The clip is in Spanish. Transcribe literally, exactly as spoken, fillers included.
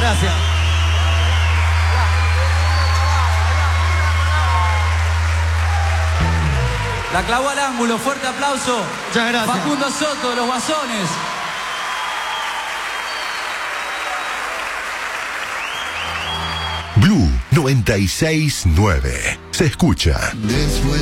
gracias. La clavó al ángulo, fuerte aplauso. Muchas gracias. Facundo Soto de los Guasones. Blue noventa y seis nueve. Se escucha. Después